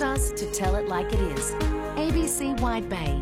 Trust us to tell it like it is. ABC Wide Bay.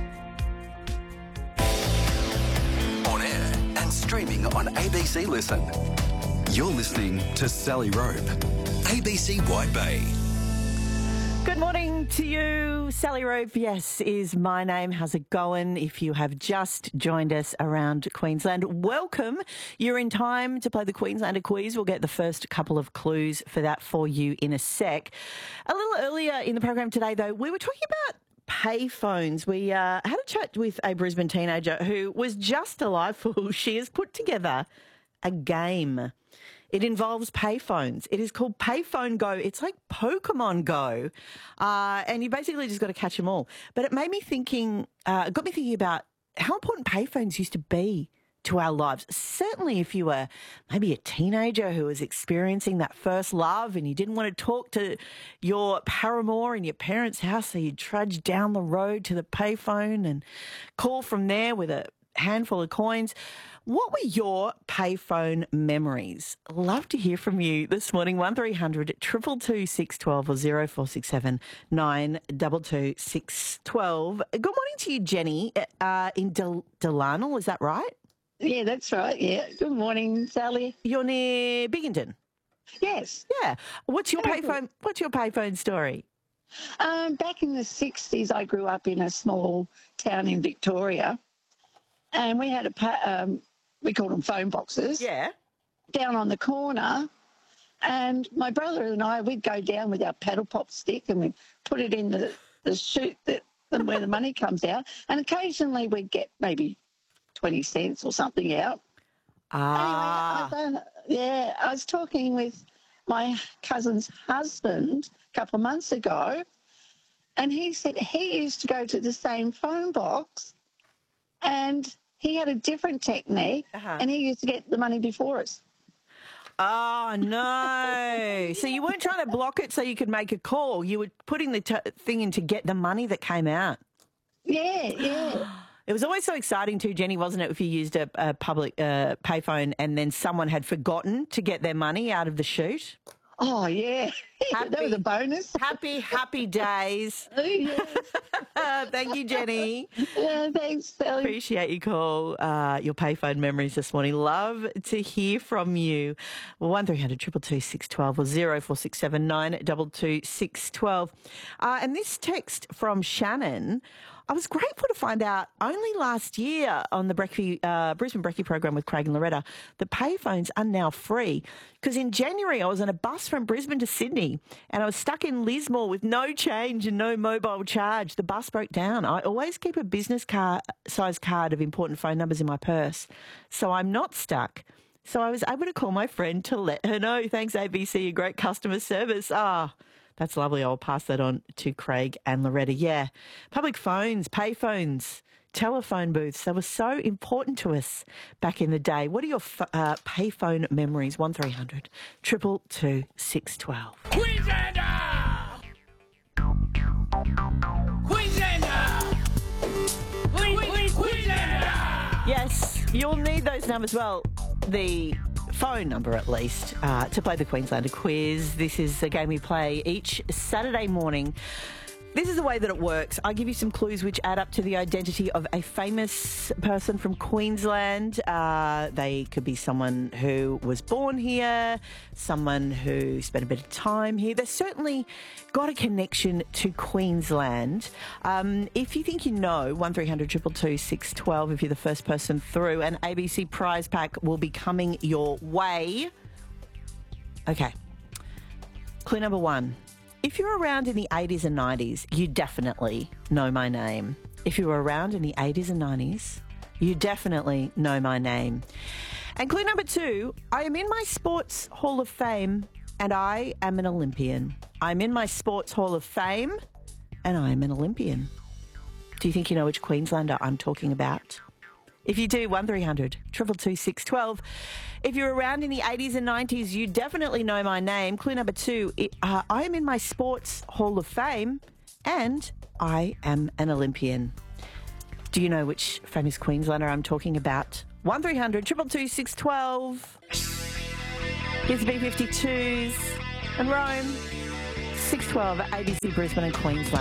On air and streaming on ABC Listen. You're listening to Sally Rope. ABC Wide Bay. Good morning to you. Sally Rope, yes, is my name. How's it going? If you have just joined us around Queensland, welcome. You're in time to play the Queenslander quiz. We'll get the first couple of clues for that for you in a sec. A little earlier in the program today, though, we were talking about payphones. We had a chat with a Brisbane teenager who was just delightful. She has put together a game. It involves payphones. It is called Payphone Go. It's like Pokemon Go. And you basically just got to catch them all. But it made me thinking, it got me thinking about how important payphones used to be to our lives. Certainly if you were maybe a teenager who was experiencing that first love and you didn't want to talk to your paramour in your parents' house, so you'd trudge down the road to the payphone and call from there with a handful of coins. What were your payphone memories? Love to hear from you this morning. 1300 222 612 or 0467 922 612. Good morning to you, Jenny, in Delarnell. Is that right? Yeah, that's right. Yeah. Good morning, Sally. You're near Binghamton. Yes. Yeah. What's your payphone story? Back in the 60s, I grew up in a small town in Victoria, and we had we called them phone boxes. Yeah. Down on the corner, and my brother and I, we'd go down with our paddle pop stick and we'd put it in the chute where the money comes out, and occasionally we'd get maybe 20 cents or something out. Anyway, I was talking with my cousin's husband a couple of months ago, and he said he used to go to the same phone box and he had a different technique, and he used to get the money before us. Oh, no. So you weren't trying to block it so you could make a call. You were putting the thing in to get the money that came out. Yeah. It was always so exciting too, Jenny, wasn't it, if you used a public payphone and then someone had forgotten to get their money out of the chute? Oh, yeah. That was a bonus. Happy days. Oh, yes. Thank you, Jenny. Yeah, thanks, Sally. Appreciate your call, your payphone memories this morning. Love to hear from you. 1300 222 612 or 0467 922 612. And this text from Shannon, I was grateful to find out only last year on the Brisbane Brekkie program with Craig and Loretta, the payphones are now free. Because in January, I was on a bus from Brisbane to Sydney and I was stuck in Lismore with no change and no mobile charge. The bus broke down. I always keep a business size card of important phone numbers in my purse, so I'm not stuck. So I was able to call my friend to let her know. Thanks, ABC, a great customer service. That's lovely. I'll pass that on to Craig and Loretta. Yeah, public phones, payphones, telephone booths, they were so important to us back in the day. What are your payphone memories? 1300 222 612. Queenslander! Queenslander! Queenslander! Yes, you'll need those numbers. Well, the phone number at least, to play the Queenslander quiz. This is a game we play each Saturday morning. This is the way that it works. I give you some clues which add up to the identity of a famous person from Queensland. They could be someone who was born here, someone who spent a bit of time here. They've certainly got a connection to Queensland. If you think you know, 1300 222 612 if you're the first person through, an ABC prize pack will be coming your way. Okay. Clue number one. If you're around in the 80s and 90s, you definitely know my name. If you were around in the 80s and 90s, you definitely know my name. And clue number two, I am in my Sports Hall of Fame and I am an Olympian. I'm in my Sports Hall of Fame and I'm an Olympian. Do you think you know which Queenslander I'm talking about? If you do, 1300 222 612. If you're around in the 80s and 90s, you definitely know my name. Clue number two, I am in my Sports Hall of Fame and I am an Olympian. Do you know which famous Queenslander I'm talking about? 1300 222 612. Here's the B-52s and Rome. 6:12 ABC Brisbane and Queensland.